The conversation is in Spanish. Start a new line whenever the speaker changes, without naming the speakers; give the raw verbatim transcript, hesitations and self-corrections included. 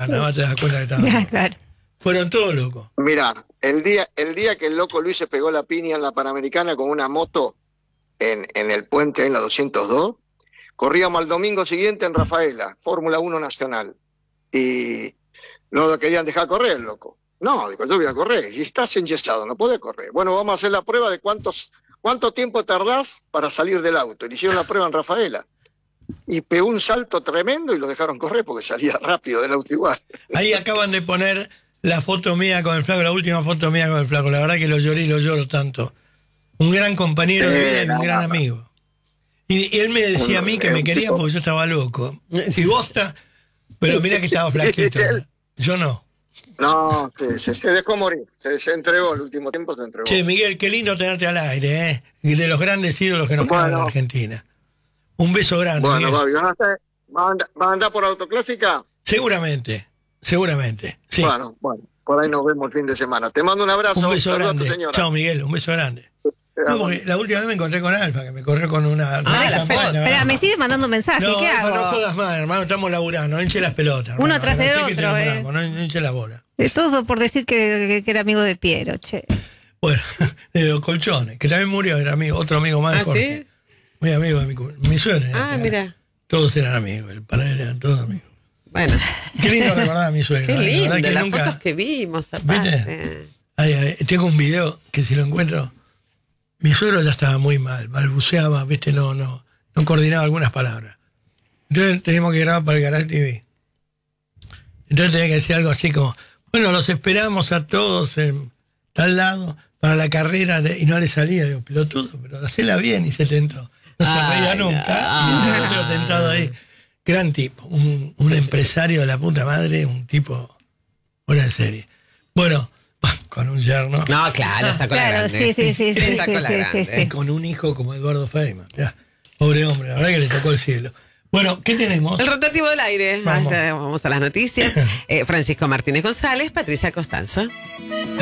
nada más te das cuenta que estaban.
Claro.
Fueron todos locos.
Mirá, el día, el día que el loco Luis se pegó la piña en la Panamericana con una moto en, en el puente en la doscientos dos, corríamos al domingo siguiente en Rafaela, Fórmula uno Nacional. Y no lo querían dejar correr, loco. No, digo, yo voy a correr. Y estás enyesado, no podés correr. Bueno, vamos a hacer la prueba de cuántos, cuánto tiempo tardás para salir del auto. Y le hicieron la prueba en Rafaela. Y pegó un salto tremendo y lo dejaron correr porque salía rápido del auto igual.
Ahí acaban de poner la foto mía con el flaco, la última foto mía con el flaco. La verdad que lo lloré y lo lloro tanto. Un gran compañero de vida y un gran amigo. Y, y él me decía a mí que me quería porque yo estaba loco. Y vos está, pero mira que estaba flaquito. Yo no.
No, se, se, se dejó morir. Se, se entregó, el último tiempo se entregó.
Che, Miguel, qué lindo tenerte al aire, ¿eh? Y de los grandes ídolos que nos
Bueno.
quedan en Argentina. Un beso grande.
Bueno,
Miguel.
Babi, ¿van a, estar- van a andar- van a andar por Autoclásica?
Seguramente, seguramente. Sí.
Bueno, bueno, por ahí nos vemos el fin de semana. Te mando un abrazo.
Un beso
Saludos a tu
grande.
señora.
Chao, Miguel, un beso grande. No, porque la última vez me encontré con Alfa, que me corrió con una... una
Ah, la
champaña,
foto. Espera, me sigue mandando mensajes.
No,
¿Qué
Alfa,
hago?
no jodas más, hermano, estamos laburando, no hinche las pelotas.
Uno
hermano,
tras de
agradecí que te
otro,
nombramos, No, no hinche la bola.
De todo por decir que, que, que era amigo de Piero, che.
Bueno, de los colchones, que también murió, era amigo, otro amigo más de
¿Ah,
Jorge.
sí?
Muy amigo de mi, cu- mi suegra.
Ah,
era-
mira.
Todos eran amigos, para él eran todos amigos.
Bueno,
Qué lindo recordar a mi suegra.
qué
¿eh? La
lindo,
verdad que
las
nunca-
fotos que vimos aparte.
¿Viste? Ay, ay, tengo un video que si lo encuentro, mi suegro ya estaba muy mal, balbuceaba, viste, no, no, no coordinaba algunas palabras. Entonces teníamos que grabar para el Garage T V. Entonces tenía que decir algo así como, bueno, los esperamos a todos en tal lado para la carrera, de- y no le salía, digo, pelotudo, pero hacela bien, y se tentó. No se
Ay,
reía nunca,
ah.
y yo tengo tentado ahí. Gran tipo, un, un empresario de la puta madre, un tipo fuera de serie. Bueno, con un yerno.
No, claro, sacó la
Claro,
grande.
sí, sí, sí,
Le
sí,
sacó
sí,
la
sí,
grande.
sí, sí.
Y con un hijo como Eduardo Feynman. Ya, pobre hombre, la verdad que le tocó el cielo. Bueno, ¿qué tenemos?
El rotativo del aire.
Vamos.
Vamos a las noticias. Eh, Francisco Martínez González, Patricia Costanzo.